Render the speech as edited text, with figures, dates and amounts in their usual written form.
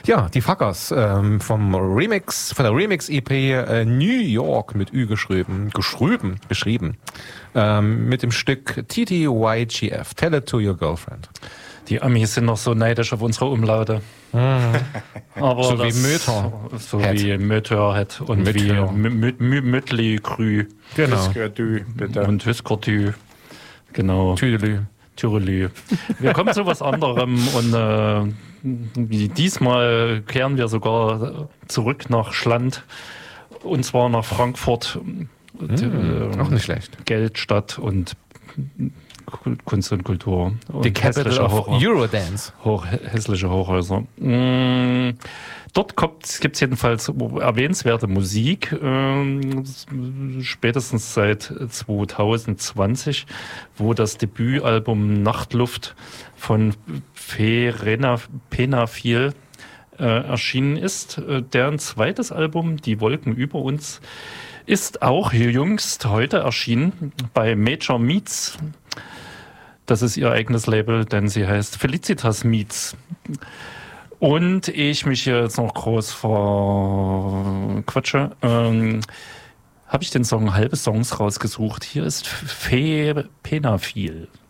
Ja, die Fuckers von der Remix-EP New York mit Ü geschrieben, mit dem Stück TTYGF, Tell It to Your Girlfriend. Die Amis sind noch so neidisch auf unsere Umlaute. Aber So das, wie Möter. So wie Möterhead und Möter. wie Mötley Krü. Genau. Und Hüskertü. Genau. Tüdelü. Wir kommen zu was anderem und diesmal kehren wir sogar zurück nach Schland und zwar nach Frankfurt. Auch nicht schlecht. Geldstadt und Kunst und Kultur. Und The Capital of Eurodance. Hässliche Hochhäuser. Dort gibt es jedenfalls erwähnenswerte Musik, spätestens seit 2020, wo das Debütalbum Nachtluft von Penafil erschienen ist. Deren zweites Album, Die Wolken über uns, ist auch jüngst heute erschienen bei Major Meets. Das ist ihr eigenes Label, denn sie heißt Felicitas Meets. Und ich mich hier jetzt noch groß verquatsche, habe ich den Song Halbe Songs rausgesucht. Hier ist Penafil.